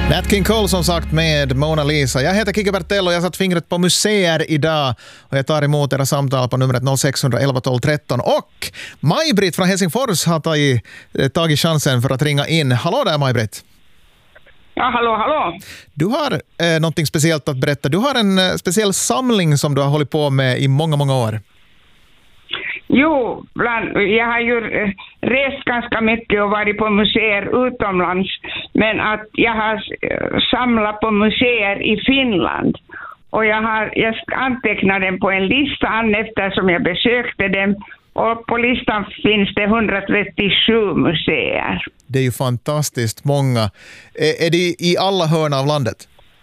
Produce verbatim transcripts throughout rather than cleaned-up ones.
Nat King Cole som sagt med Mona Lisa. Jag heter Kike Bertell och jag har satt fingret på museer idag och jag tar emot era samtal på numret noll sex ett ett ett tolv tretton. Och Maj-Britt från Helsingfors har tagit, tagit chansen för att ringa in. Hallå där Maj-Britt. Ja, hallå, hallå. Du har eh, någonting speciellt att berätta. Du har en eh, speciell samling som du har hållit på med i många, många år. Jo, bland, jag har ju rest ganska mycket och varit på museer utomlands, men att jag har samlat på museer i Finland. Och jag har jag antecknat dem på en lista eftersom jag besökte dem. Och på listan finns det hundratrettiosju museer. Det är ju fantastiskt många. Är, är det i alla hörn av landet?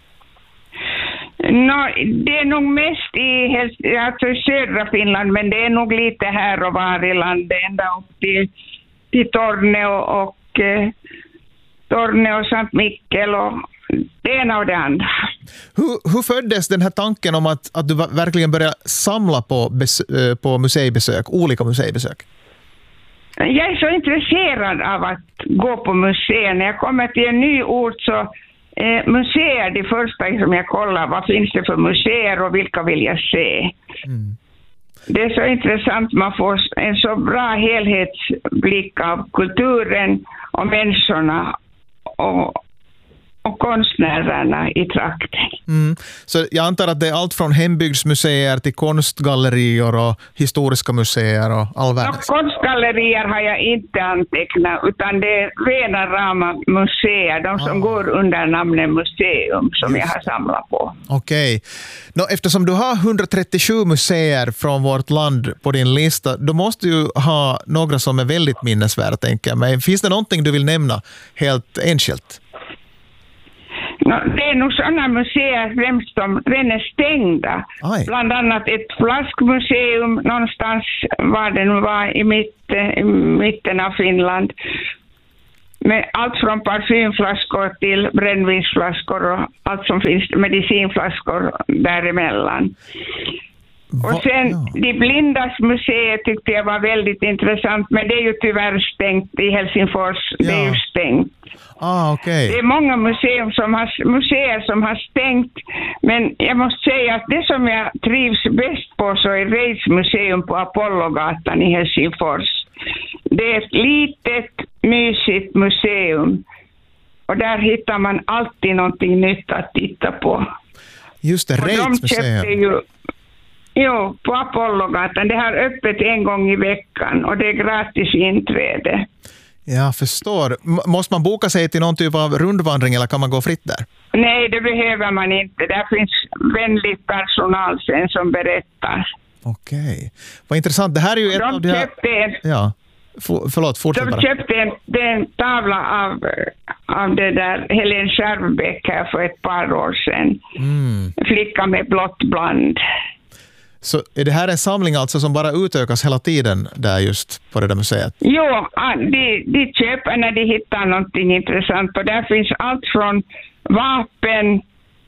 No, det är nog mest i, alltså i södra Finland, men det är nog lite här och var i landet, ända upp till, till Torneo och eh, Torneo och Sankt Mikkel och det ena och det andra. Hur, hur föddes den här tanken om att, att du verkligen började samla på, bes, på museibesök, olika museibesök? Jag är så intresserad av att gå på museer. När jag kommer till en ny ort så eh, museer, det första som jag kollar, vad finns det för museer och vilka vill jag se? Mm. Det är så intressant, man får en så bra helhetsblick av kulturen och människorna och och konstnärerna i trakten. Mm. Så jag antar att det är allt från hembygdsmuseer till konstgallerier och historiska museer och all världens. Konstgallerier har jag inte antecknat, utan det är rena rama museer, de som ah. går under namnet museum som Just. jag har samlat på. Okej. Okay. Nå, eftersom du har hundratrettiosju museer från vårt land på din lista, då måste du ha några som är väldigt minnesvärda, tänker jag. Men finns det någonting du vill nämna helt enskilt? Det är nog sådana museer främst som redan är stängda. Aj. Bland annat ett flaskmuseum någonstans var det nu var i, mitt, i mitten av Finland. Med allt från parfymflaskor till brännvinsflaskor och allt som finns, medicinflaskor däremellan. Va? Och sen ja. de blindas museet tyckte jag var väldigt intressant, men det är ju tyvärr stängt i Helsingfors. Ja. Det är ju stängt. Ah, okay. Det är många museum som har, museer som har stängt, men jag måste säga att det som jag trivs bäst på så är Reits museum på Apollogatan i Helsingfors. Det är ett litet, mysigt museum och där hittar man alltid någonting nytt att titta på. Just det, Reits museum. Ju, jo, på Apollogatan. Det har öppet en gång i veckan och det är gratis inträde. Jag förstår. M- måste man boka sig till någon typ av rundvandring eller kan man gå fritt där? Nej, det behöver man inte. Där finns vänlig personal sen som berättar. Okej. Vad intressant. Det här är ju ett de av de här... En... Ja. F- förlåt, fortsätt bara. De köpte en, en tavla av, av det där Helen Skärbeck här för ett par år sedan. Mm. Flicka med blått bland. Så är det här en samling alltså som bara utökas hela tiden där just på det där museet? Jo, de, de köper när de hittar någonting intressant och där finns allt från vapen,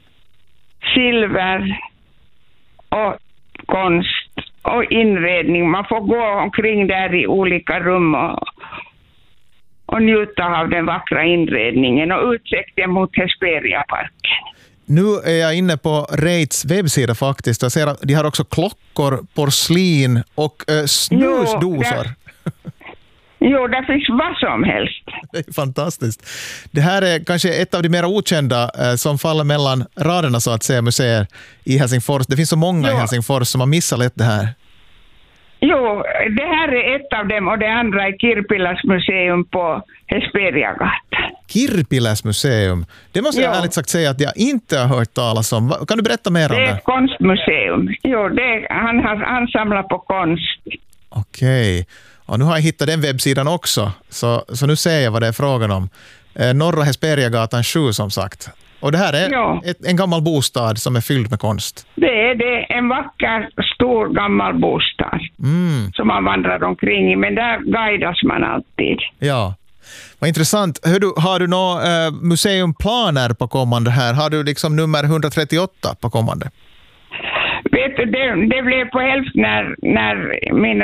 silver och konst och inredning. Man får gå omkring där i olika rum och, och njuta av den vackra inredningen och utsikten mot Hesperiaparken. Nu är jag inne på Reits webbsida faktiskt. Jag ser att de har också klockor, porslin och äh, snusdosor. Jo, jo, där finns vad som helst. Det är fantastiskt. Det här är kanske ett av de mer okända äh, som faller mellan raderna så att säga museer i Helsingfors. Det finns så många jo. i Helsingfors som har missat lätt det här. Jo, det här är ett av dem och det andra är Kirpilas museum på Hesperiagatan. Kirpilas museum. Det måste jag jo. ärligt sagt säga att jag inte har hört talas om. Kan du berätta mer om det? Det är ett konstmuseum. Jo, det, han, har, han samlar på konst. Okej. Och nu har jag hittat den webbsidan också. Så, så nu ser jag vad det är frågan om. Eh, Norra Hesperiagatan sju som sagt. Och det här är ett, en gammal bostad som är fylld med konst. Det är det, en vacker, stor gammal bostad mm. som man vandrar omkring i. Men där guidas man alltid. Ja, vad intressant. Hör du, har du några eh, museumplaner på kommande här? Har du liksom nummer hundratrettioåtta på kommande? Vet du, det, det blev på hälften när, när min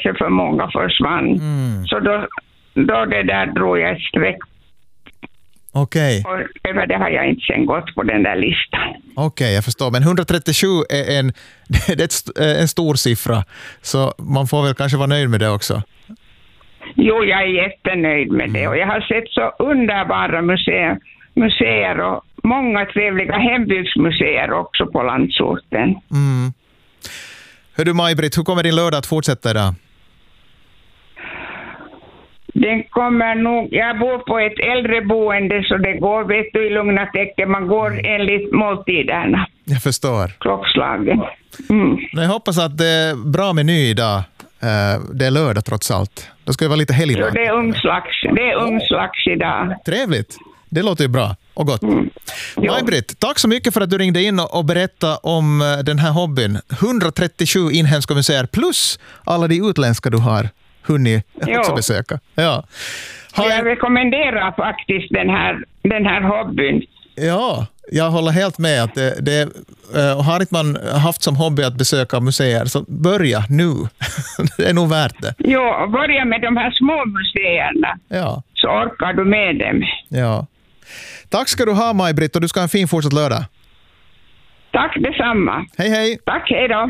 rörelseförmåga försvann. Mm. Så då, då det där drog jag ett streck Okej. Okay. Och över det har jag inte sen gått på den där listan. Okej, okay, jag förstår. Men hundratrettiosju är en, det är en stor siffra. Så man får väl kanske vara nöjd med det också. Jo, jag är jättenöjd med det. Och jag har sett så underbara museer, museer och många trevliga hembygdsmuseer också på landsorten. Mm. Hör du Maj-Britt, hur kommer din lördag att fortsätta idag? Den kommer nog, jag bor på ett äldreboende så det går, vet du, i lugna tecken. Man går mm. enligt måltiderna. Jag förstår. Klockslagen. Mm. Jag hoppas att det är bra meny idag. Det är lördag trots allt. Då ska det vara lite helgdag. Jo, det är ungslags. Det är ungslags idag. Trevligt. Det låter ju bra och gott. Mm. Maj-Britt, tack så mycket för att du ringde in och berättade om den här hobbyn. hundratrettiosju inhemska museer plus alla de utländska du har hunnit också besöka. Ja. Har... Jag rekommenderar faktiskt den här, den här hobbyn. Ja, jag håller helt med att det, det och har inte man haft som hobby att besöka museer så börja nu. Det är nog värt det. Jo, börja med de här små museerna. Ja. Så orkar du med dem. Ja. Tack ska du ha Maj-Britt och du ska ha en fin fortsatt lördag. Tack detsamma. Hej hej. Tack, hej då.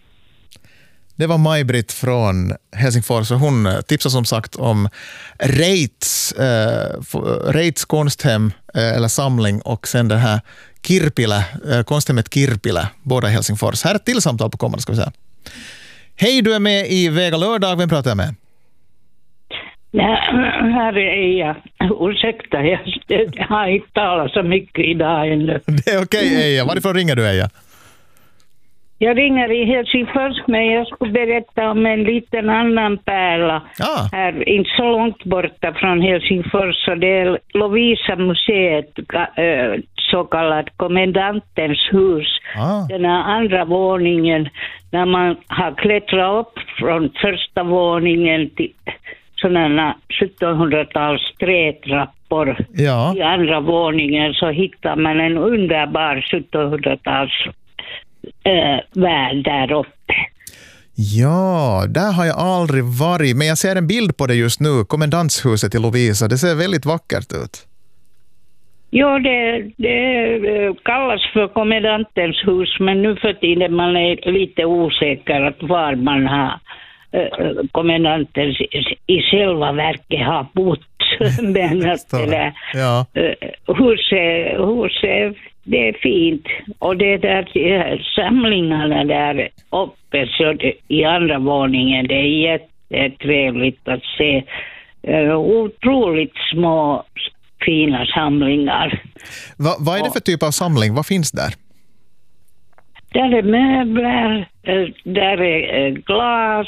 Det var Maj-Britt från Helsingfors och hon tipsade som sagt om Reits, eh, Reits konsthem eh, eller samling och sen det här Kirpilä, eh, konsthemmet Kirpilä, båda i Helsingfors. Här är ett till samtal på kommande ska vi säga. Hej, du är med i Vega lördag. Vem pratar jag med? Nej, här är jag. Ursäkta, jag, jag har inte talat så mycket idag ännu. Det är okej, okay, Eija. Varifrån ringer du, Eija? Jag ringer i Helsingfors, men jag skulle berätta om en liten annan pärla. Ah. Här, inte så långt borta från Helsingfors, så det är Lovisa museet, så kallat kommendantens hus. Ah. Den här andra våningen, när man har klättrat upp från första våningen till sådana sjuttonhundratals trätrappor. Ja. I andra våningen så hittar man en underbar sjuttonhundratals äh, värld där uppe. Ja, där har jag aldrig varit. Men jag ser en bild på det just nu. Kommendanshuset i Lovisa. Det ser väldigt vackert ut. Ja, det, det kallas för kommendantens hus. Men nu för tiden man är lite osäker att var man har kommendanten i själva verket har bott. Men att det där ja. huset, huset, det är fint. Och det där samlingarna där uppe så det, i andra våningen, det är jättetrevligt att se. Uh, otroligt små fina samlingar. Va, vad är det för typ av samling? Vad finns där? Där är möbler, där är glas,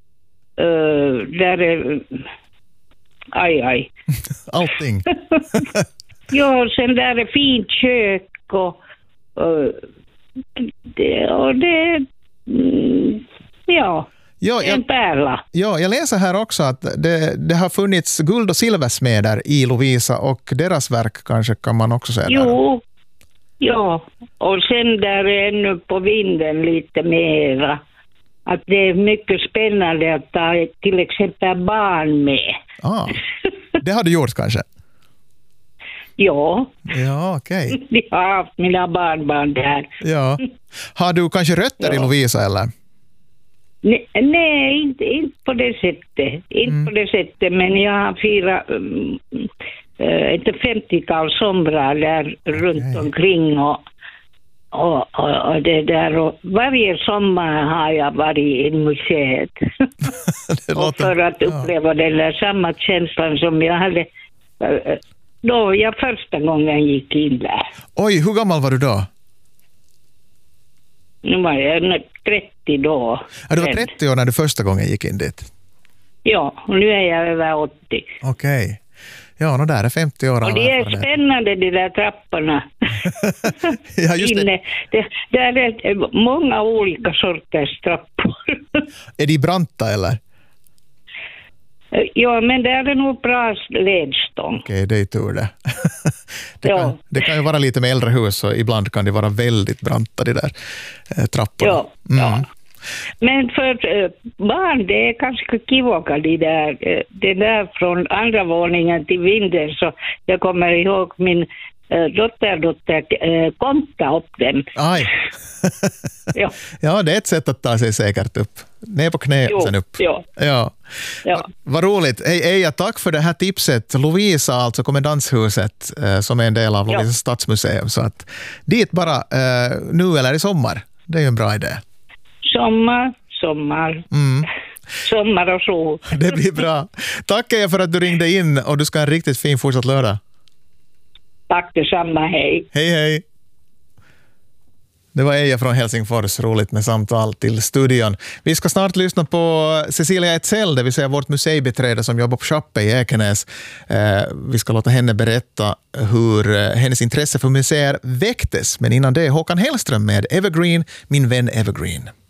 där är... Aj, aj. Allting. Ja, sen där är fint kök och, och det... Och det ja, ja jag, en pärla. Ja, jag läser här också att det, det har funnits guld- och silversmeder i Lovisa och deras verk kanske kan man också säga. Jo, där. Ja, och sen där är ännu på vinden lite mera. Att det är mycket spännande att ta till exempel barn med. Ah, det har du gjort kanske? Ja. Ja, okej. Okay. Jag har haft mina barnbarn där. Ja. Har du kanske rötter ja. i Lovisa eller? Nej, nej inte, inte på det sättet. Inte mm. på det sättet, men jag har fyra... Um, ett femtiotal somrar där runt okay. omkring och, och, och, och det där och varje sommar har jag varit i museet och för att uppleva ja. den där samma känslan som jag hade då jag första gången gick in där. Oj, hur gammal var du då? Nu var jag trettio då. Ja, du var trettio år när du första gången gick in dit? Ja, och nu är jag över åttio. Okej. Okay. Ja, no, där är femtio år. Och det är spännande, de där trapporna. Ja, just det. Inne, det. Där är många olika sorters trappor. Är de branta eller? Ja, men det är nog bra ledstång. Okej, okay, det är tur det. det, ja. kan, det kan ju vara lite med äldre hus och ibland kan det vara väldigt branta de där eh, trapporna. Ja, mm. ja. Men för uh, barn, det är ganska kivoka det där, uh, det där från andra våningen till vinden, så jag kommer ihåg min uh, dotter, dotter uh, konta upp dem. Aj. Ja. Ja, det är ett sätt att ta sig säkert upp. Ner på knä och sen upp. Jo. Ja. Ja. Vad roligt. Hej Eija, tack för det här tipset. Lovisa, alltså Kommendanshuset, eh, som är en del av Lovisa stadsmuseum. Så att dit bara eh, nu eller i sommar. Det är ju en bra idé. Sommar, sommar. Mm. Sommar och sol. Det blir bra. Tack Eija för att du ringde in och du ska ha en riktigt fin fortsatt lördag. Tack detsamma, hej. Hej, hej. Det var Eija från Helsingfors, roligt med samtal till studion. Vi ska snart lyssna på Cecilia Etzell, det vill säga vårt museibiträde som jobbar på Schappe i Ekenäs. Eh, vi ska låta henne berätta hur eh, hennes intresse för museer väcktes. Men innan det, Håkan Hellström med Evergreen, min vän Evergreen.